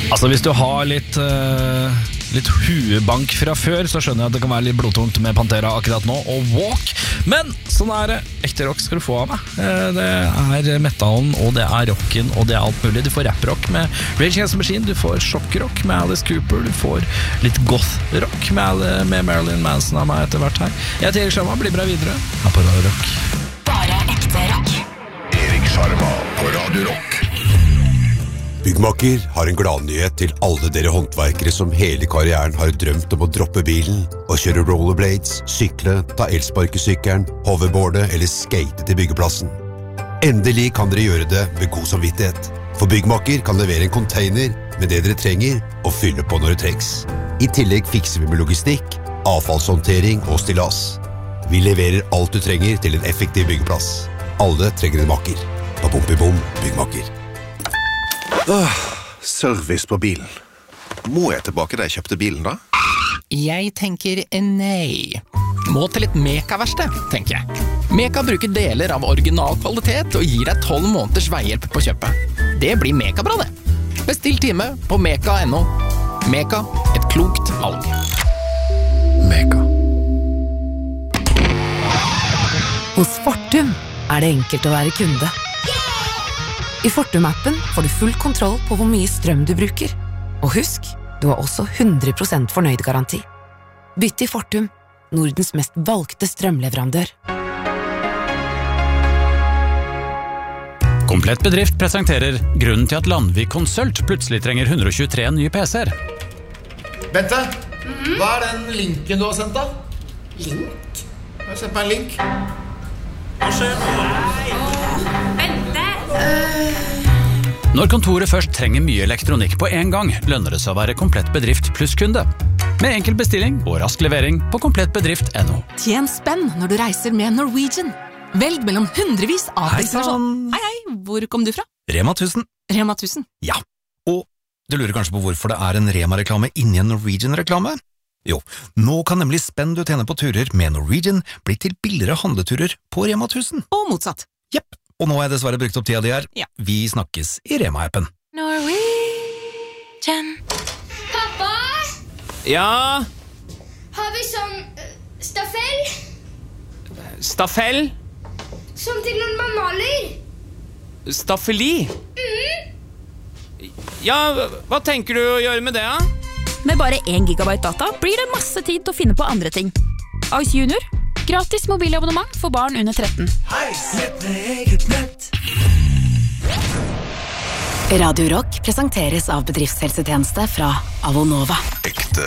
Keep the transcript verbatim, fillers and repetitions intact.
Altså hvis du har litt uh, litt huebank fra før, så skjønner jeg at det kan være litt blodtungt med Pantera akkurat nå og Walk, men sånn er det. Ekte rock skal du få av meg. uh, Det er metalen, og det er rocken, og det er alt mulig. Du får rap-rock med Rage Against the Machine, du får shock-rock med Alice Cooper, du får litt goth-rock med, med Marilyn Manson av meg etter hvert her. Jeg heter Erik Sjarma, bli bra videre her på Radio Rock. Bare ekte rock. Erik Sjarma på Radio Rock. Byggmakker har en gladnyhet til alle dere håndverkere som hele karrieren har drømt om å droppe bilen og kjøre rollerblades, sykle, ta elsparkesykkelen, hoverboarde eller skate til byggeplassen. Endelig kan dere gjøre det med god samvittighet, for Byggmakker kan levere en container med det dere trenger og fylle på når det trengs. I tillegg fikser vi med logistikk, avfallshåndtering og stillas. Vi leverer alt du trenger til en effektiv byggeplass. Alle trenger en makker. På Bom Byggmakker. Åh, service på bilen. Må jeg tilbake da jeg kjøpte bilen da? Jeg tenker nei. Må til et Meka-verksted, tenker jeg. Meka bruker deler av original kvalitet og gir deg tolv måneders veihjelp på kjøpet. Det blir Meka-bra det. Bestill time på meka punktum no. Meka, et klokt valg. Meka. Hos Fortum er det enkelt å være kunde. I Fortum-appen får du full kontroll på hvor mye strøm du bruker. Og husk, du har også hundre prosent fornøyd garanti. Bytt til Fortum, Nordens mest valgte strømleverandør. Komplett Bedrift presenterer grunnen til at Landvik Consult plutselig trenger hundre og tjuetre nye P C-er. Bente, mm-hmm. Hva er den linken du har sendt da? Link? Jeg har sendt meg en link. Hva skjer? Bente! Når kontoret først trenger mye elektronikk på en gang, lønner det seg å være Komplett Bedrift pluss kunde. Med enkel bestilling og rask levering på komplett bedrift punktum no. Tjen spenn når du reiser med Norwegian. Velg mellom hundrevis av destinasjoner. Hei, hei, hvor kom du fra? Rema tusen. Rema tusen? Ja, og du lurer kanskje på hvorfor det er en Rema-reklame inni en Norwegian-reklame? Jo, nå kan nemlig spenn du tjener på turer med Norwegian bli til billigere handleturer på Rema tusen. Og motsatt. Jepp. Og nå har jeg dessverre brukt opp tida di her. Ja. Vi snakkes i Rema-appen. Norwegian. Pappa? Ja? Har vi sånn uh, staffell? Staffell? Som til når man maler? Staffeli? Mm. Ja, hva tenker du å gjøre med det, da? Med bare én gigabyte data blir det masse tid til å finne på andre ting. Ice Junior. Gratis mobilabonnement for barn under tretten. Radio Rock presenteres av bedriftshelsetjeneste fra Avonova. Ekte